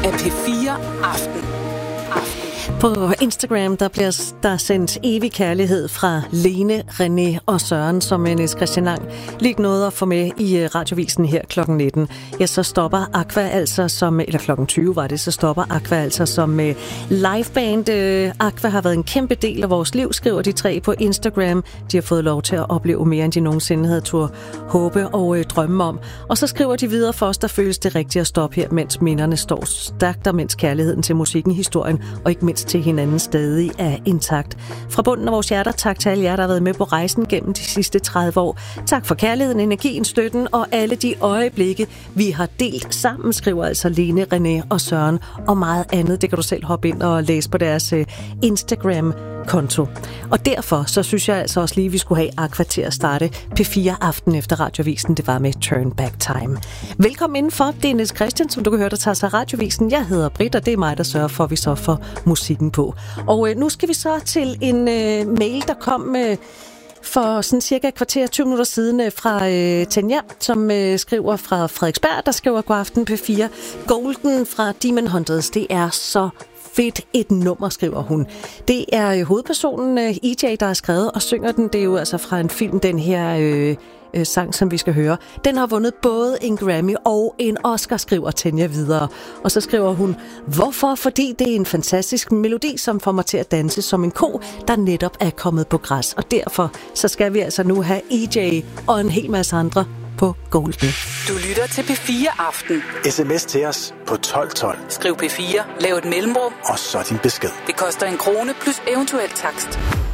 af P4 Aften. På Instagram der bliver sendt evig kærlighed fra Lene, René og Søren, som Niels Christian Lang lige nåede at få med i radiovisen her kl. 19. Ja, så stopper Aqua altså som, eller kl. 20 var det, så stopper Aqua altså som liveband. Aqua har været en kæmpe del af vores liv, skriver de tre på Instagram. De har fået lov til at opleve mere, end de nogensinde havde turde håbe og drømme om. Og så skriver de videre, for os der føles det rigtigt at stoppe her, mens minderne står stærkt, og mens kærligheden til musikken, historien og ikke mindst til hinanden stadig er intakt. Fra bunden af vores hjerter, tak til alle jer, der har været med på rejsen gennem de sidste 30 år. Tak for kærligheden, energien, støtten og alle de øjeblikke, vi har delt sammen, skriver altså Lene, René og Søren, og meget andet. Det kan du selv hoppe ind og læse på deres Instagram-konto. Og derfor så synes jeg altså også lige, at vi skulle have Aqua til at starte P4 Aften efter radiovisen. Det var med Turn Back Time. Velkommen indenfor. Det er Niels Christian, som du kan høre, der tager sig radiovisen. Jeg hedder Britt, og det er mig, der sørger for, at vi så får musikken på. Og nu skal vi så til en mail, der kom for sådan cirka et kvarter, 20 minutter siden fra Tanja, som skriver fra Frederiksberg, der skriver god aften P4. Golden fra Demon Hunters, det er så fedt et nummer, skriver hun. Det er hovedpersonen EJ, der har skrevet og synger den. Det er jo altså fra en film, den her sang, som vi skal høre. Den har vundet både en Grammy og en Oscar, skriver Tanja videre. Og så skriver hun, hvorfor? Fordi det er en fantastisk melodi, som får mig til at danse som en ko, der netop er kommet på græs. Og derfor så skal vi altså nu have EJ og en hel masse andre på Golden. Du lytter til P4 Aften. SMS til os på 1212. Skriv P4, lav et mellemrum, og så din besked. Det koster 1 krone plus eventuel takst.